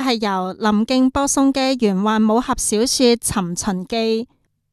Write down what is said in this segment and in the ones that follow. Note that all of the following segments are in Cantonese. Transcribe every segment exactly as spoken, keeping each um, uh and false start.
係由林敬播送嘅玄幻武俠小說《尋秦記》。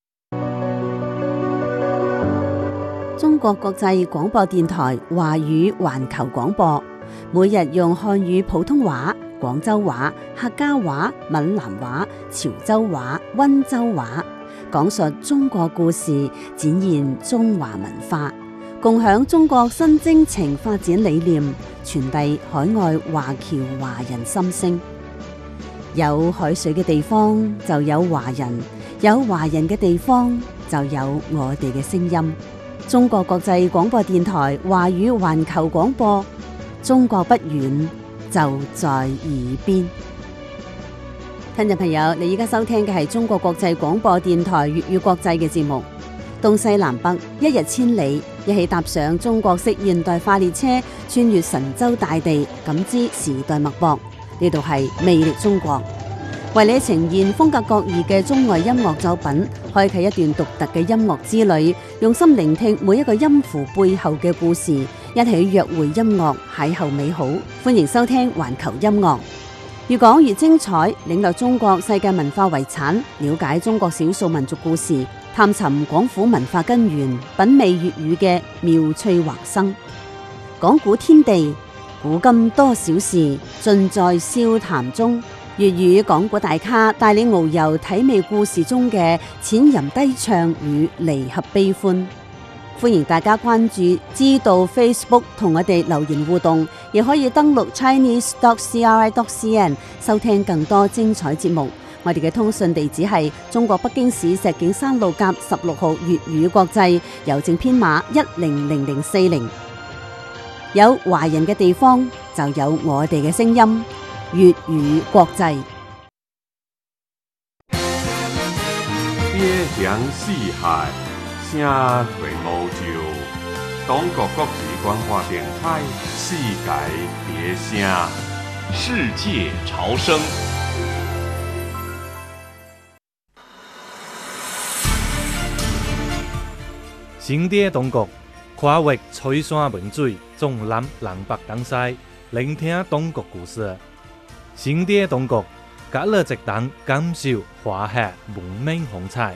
中國國際廣播電台華語環球廣播，每日用漢語普通話、廣州話、客家話、閩南話、潮州話、溫州話，講述中國故事，展現中華文化，共享中國新征程發展理念，傳遞海外華僑華人心聲。有海水嘅地方就有華人，有華人嘅地方就有我哋嘅聲音。中國國際廣播電台華語環球廣播，中國不遠，就在耳邊。聽眾朋友，你而家收聽嘅係中國國際廣播電台粵語國際嘅節目，東西南北一日千里，一起踏上中國式現代化列車，穿越神州大地，感知時代脈搏。呢度係魅力中國，為你呈現風格各異嘅中外音樂作品，開啟一段獨特嘅音樂之旅，用心聆聽每一個音符背後嘅故事，一起約會音樂，邂逅美好。歡迎收聽環球音樂，越講越精彩，領略中國世界文化遺產，了解中國少數民族故事，探尋廣府文化根源，品味粵語嘅妙趣橫生。講古天地，古今多少事，盡在笑談中。粵語講古大咖帶你遨遊體味故事中嘅淺吟低唱與離合悲歡。歡迎大家關注知道 Facebook 同我哋留言互動，亦可以登錄 chinese dot c r i dot c n 收聽更多精彩節目。我哋嘅通訊地址係中國北京市石景山路甲十六號粵語國際，郵政編碼一零零零四零。有華人嘅地方就有我哋嘅聲音。粵語國際， 邊疆四海，聲隨無就。中國國際廣播電台，世界別聲， 世界潮聲。 新的中國，跨越翠山文水，從南南北東西，聆聽中國故事。新的中國，隔了一檔感受華夏文明風采。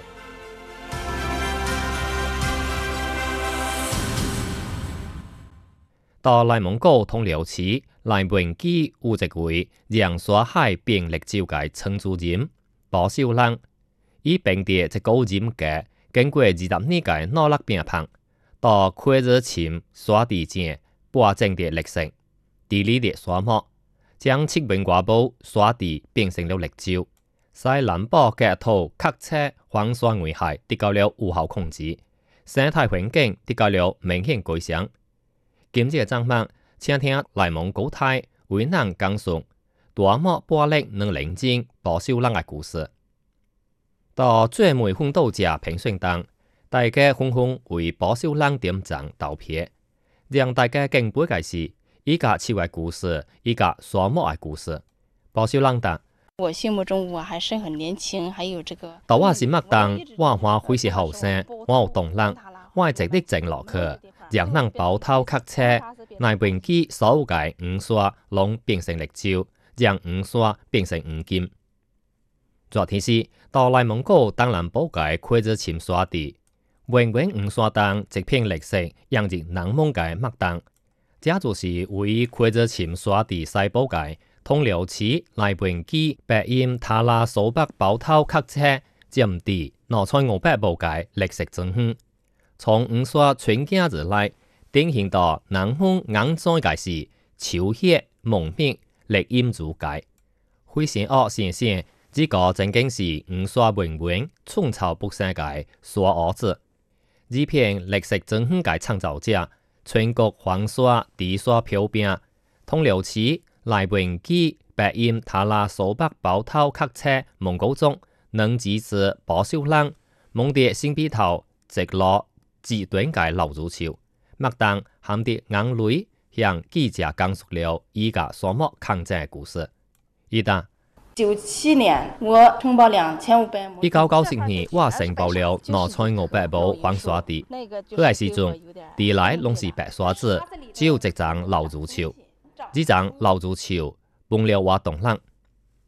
到內蒙古通遼市內文基有一位讓沙海變歷朝嘅陳主任包秀蘭，以並地一個人嘅經過二十年嘅努力拼搏，到開始潛沙地前半正嘅歷史，地理嘅沙漠。將七名外部沙地變成了歷朝，使南部嘅土刻車荒沙危害得到了有效控制，生態環境得到了明顯改善。今日嘅節目，請聽內蒙古台為咱講述大漠玻璃能領進包秀蘭嘅故事。到最美奮鬥者評選當，大家紛紛為包秀蘭點讚投票，讓大家敬佩嘅是。一個奇怪故事，一個沙漠嘅故事。包秀蘭答： 我心目中我還是很年輕，還有這個。 到我心目中，我話會是後生，我有動力，我係值得靜落去，讓人包頭刻車，內文基所有嘅五沙攏變成歷朝，讓五沙變成五金。昨天是到內蒙古東南部嘅開始潛沙地，永遠五沙當一片綠色，讓人難忘嘅麥當。這就是為開始潛沙地西部界通遼市內文基白音塔拉蘇北包頭刻車佔地攞在五百部界歷史證據，從五沙春景而來，典型到南方硬在界是潮血蒙面歷音主界，灰線惡線線這個正經是五沙文文春潮不生界沙兒子，呢片歷史證據界創造者。全國黃沙地沙漂邊，通遼市內文基白音塔拉蘇北包頭刻車蒙古族能支持包秀蘭，蒙地新鼻頭直落極端界流入潮，麥當含啲眼淚向記者講述了依個沙漠抗戰嘅故事。一旦九七年，我承包兩千五百畝。 一九九四年，我承包了攞在五百畝黃沙地。嗰個時陣，地內攏是白沙子，只有一張流入潮。呢張流入潮，幫了我動力，